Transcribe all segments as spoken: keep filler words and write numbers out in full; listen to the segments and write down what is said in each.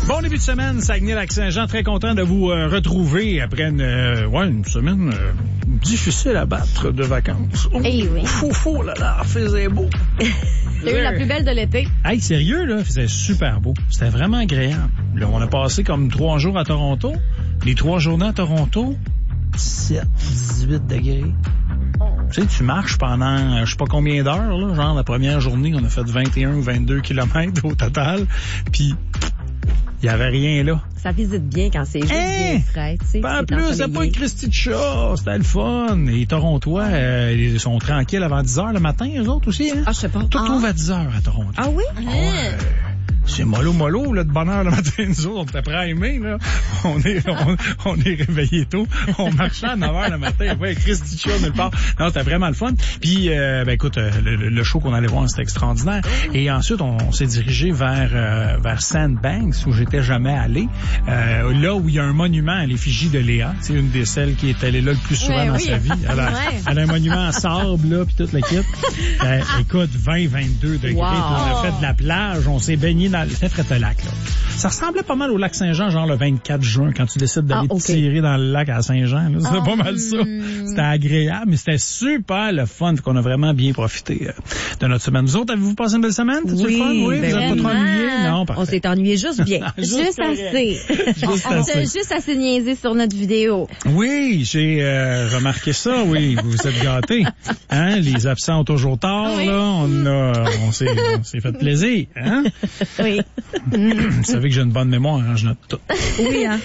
Bon début de semaine, Saguenay-Lac-Saint-Jean, très content de vous euh, retrouver après une, euh, ouais, une semaine euh, difficile à battre de vacances. Oh, Eh oui. Fou, fou, là, là, faisait beau. C'est eu la plus belle de l'été. Hey, sérieux, là, faisait super beau. C'était vraiment agréable. Là, on a passé comme trois jours à Toronto. Les trois journées à Toronto, dix-sept, dix-huit degrés. Tu sais, tu marches pendant je sais pas combien d'heures, là. Genre, la première journée, on a fait vingt et un ou vingt-deux kilomètres au total. Puis, il y avait rien là. Ça visite bien quand c'est juste Hein? bien frais, tu sais. En c'est plus, c'est ensoleillé. pas une Christie de chat, c'était le fun. Les Torontois, euh, ils sont tranquilles avant dix heures le matin, eux autres aussi, hein? Ah, je sais pas. Tout ah. ouvre à dix heures à Toronto. Ah oui? Ouais. C'est mollo mollo là, de bonne heure le matin. Nous autres, on était prêts à aimer, là. On est, on, on est réveillés tôt. On marchait à neuf heures le matin. Il n'y a pas Christy de chat nulle part. Non, c'était vraiment le fun. Puis, euh, ben écoute, le, le show qu'on allait voir, c'était extraordinaire. Et ensuite, on, on s'est dirigé vers euh, vers Sandbanks, où j'étais jamais allé. Euh, là où il y a un monument à l'effigie de Léa. C'est une des celles qui est allée là le plus souvent Ouais, dans oui. sa vie. Elle a, Ouais. elle a un monument en sable, là, puis toute l'équipe. Euh, écoute, vingt, vingt-deux degrés. Wow. Puis on a fait de la plage, on s'est baigné dans... C'était fret le lac, là. Ça ressemblait pas mal au lac Saint-Jean, genre le vingt-quatre juin, quand tu décides d'aller Ah, okay. te tirer dans le lac à Saint-Jean. Là. C'était Ah, pas mal ça. C'était agréable, mais c'était super le fun. Fait qu'on a vraiment bien profité euh, de notre semaine. Vous autres, avez-vous passé une belle semaine? C'était Oui, le fun? Oui, ben vous êtes pas trop vraiment. ennuyés? Non, parfait. On s'est ennuyé juste bien. Juste juste correct. assez. Juste On assez. s'est juste assez niaisé sur notre vidéo. Oui, j'ai euh, remarqué ça, oui. Vous vous êtes gâtés. Hein? Les absents ont toujours tort, Oui. là. On a, on s'est, on s'est fait plaisir, hein? Oui. Vous savez que j'ai une bonne mémoire, hein? Je note tout. Oui, hein.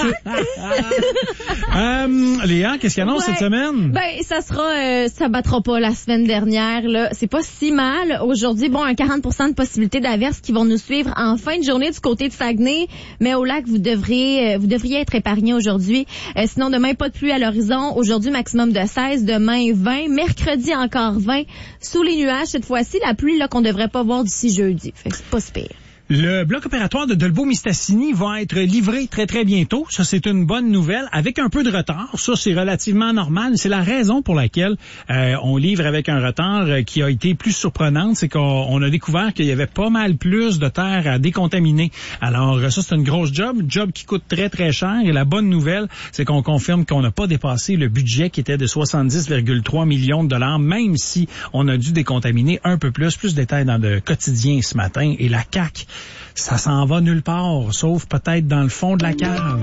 Euh, Léa, qu'est-ce qu'il y a annonce Ouais. cette semaine? Ben, ça sera, euh, ça battra pas la semaine dernière, là. C'est pas si mal. Aujourd'hui, bon, un quarante pour cent de possibilités d'averses qui vont nous suivre en fin de journée du côté de Saguenay. Mais au lac, vous devriez, euh, vous devriez être épargnés aujourd'hui. Euh, sinon, demain, pas de pluie à l'horizon. Aujourd'hui, maximum de seize. Demain, vingt. Mercredi, encore vingt. Sous les nuages, cette fois-ci, la pluie, là, qu'on devrait pas voir d'ici jeudi. Fait que c'est pas si pire. Le bloc opératoire de Dolbeau-Mistassini va être livré très, très bientôt. Ça, c'est une bonne nouvelle, avec un peu de retard. Ça, c'est relativement normal. C'est la raison pour laquelle euh, on livre avec un retard euh, qui a été plus surprenante. C'est qu'on on a découvert qu'il y avait pas mal plus de terre à décontaminer. Alors, euh, ça, c'est une grosse job. Job qui coûte très, très cher. Et la bonne nouvelle, c'est qu'on confirme qu'on n'a pas dépassé le budget qui était de soixante-dix virgule trois millions de dollars, même si on a dû décontaminer un peu plus. Plus de détails dans le quotidien ce matin. Et la C A Q, ça s'en va nulle part, sauf peut-être dans le fond de la cave.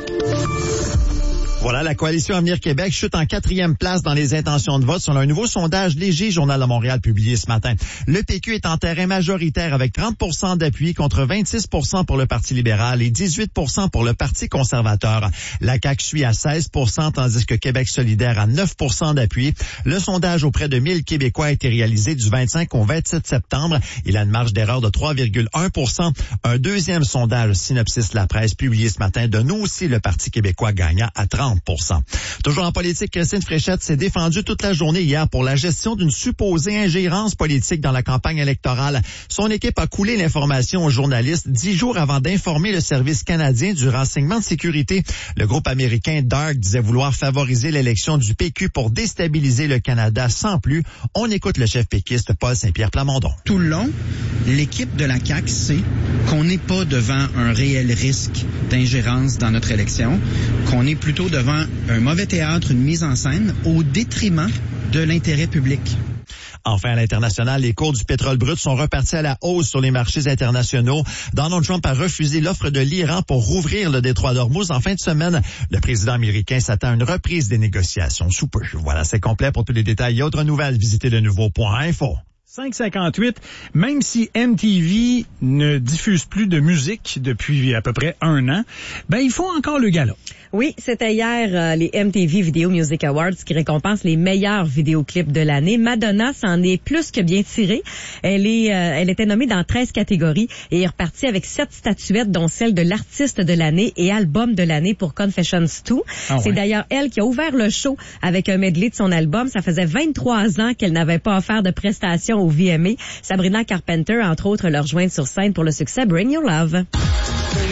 Voilà, la coalition Avenir Québec chute en quatrième place dans les intentions de vote selon un nouveau sondage léger Journal de Montréal publié ce matin. Le P Q est en terrain majoritaire avec trente pour cent d'appui contre vingt-six pour cent pour le Parti libéral et dix-huit pour cent pour le Parti conservateur. La C A Q suit à seize pour cent tandis que Québec solidaire a neuf pour cent d'appui. Le sondage auprès de mille Québécois a été réalisé du vingt-cinq au vingt-sept septembre. Il a une marge d'erreur de trois virgule un pour cent. Un deuxième sondage Synopsis La Presse publié ce matin donne aussi le Parti québécois gagnant à trente pour cent. Toujours en politique, Christine Fréchette s'est défendue toute la journée hier pour la gestion d'une supposée ingérence politique dans la campagne électorale. Son équipe a coulé l'information aux journalistes dix jours avant d'informer le service canadien du renseignement de sécurité. Le groupe américain DARK disait vouloir favoriser l'élection du P Q pour déstabiliser le Canada sans plus. On écoute le chef péquiste Paul Saint-Pierre Plamondon. Tout le long, l'équipe de la C A Q sait qu'on n'est pas devant un réel risque d'ingérence dans notre élection, qu'on est plutôt devant un mauvais théâtre, une mise en scène au détriment de l'intérêt public. Enfin, à l'international, les cours du pétrole brut sont repartis à la hausse sur les marchés internationaux. Donald Trump a refusé l'offre de l'Iran pour rouvrir le détroit d'Ormuz en fin de semaine. Le président américain s'attend à une reprise des négociations sous peu. Voilà, c'est complet. Pour tous les détails et autres nouvelles, visitez le nouveau point info. cinq cinquante-huit, même si M T V ne diffuse plus de musique depuis à peu près un an, ben ils font encore le gala. Oui, c'était hier euh, les M T V Video Music Awards qui récompensent les meilleurs vidéoclips de l'année. Madonna s'en est plus que bien tirée. Elle est, euh, elle était nommée dans treize catégories et est repartie avec sept statuettes, dont celle de l'artiste de l'année et album de l'année pour Confessions deux. Ah C'est ouais. d'ailleurs elle qui a ouvert le show avec un medley de son album. Ça faisait vingt-trois ans qu'elle n'avait pas offert de prestations au V M A. Sabrina Carpenter, entre autres, l'a rejointe sur scène pour le succès Bring Your Love.